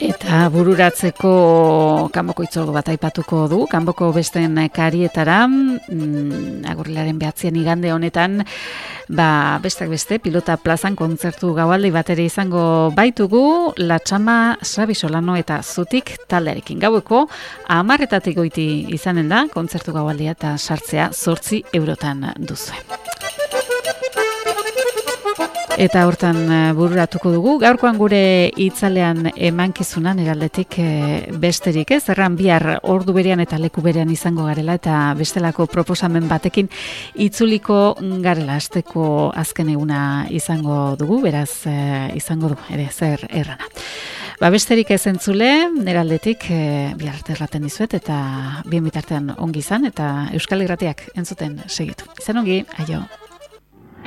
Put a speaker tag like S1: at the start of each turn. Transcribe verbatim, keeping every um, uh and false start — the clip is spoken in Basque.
S1: Eta bururatzeko kanboko itzordu bat aipatuko du, kanboko besten karietara, mm, agurrilaren behatzian igande honetan, ba, bestak beste, pilota plazan kontzertu gaualdi bat ere izango baitugu, Latxama, Xabi Solano eta Zutik taldearekin. Gaueko, hamarretatik goiti izanen da, kontzertu gaualdia eta sartzea zortzi eurotan duzue. Eta hortan bururatuko dugu, gaurkoan gure itzalean emankizunan eraldetik besterik ez, erran bihar ordu berean eta leku berean izango garela eta bestelako proposamen batekin itzuliko garela, asteko azken eguna izango dugu, beraz izango du, ere zer errana. Ba besterik ez entzule, eraldetik bihar arte erraten dizuet eta bien bitartean ongi izan eta Euskal Irratiak entzuten segitu. Izan ongi, aio.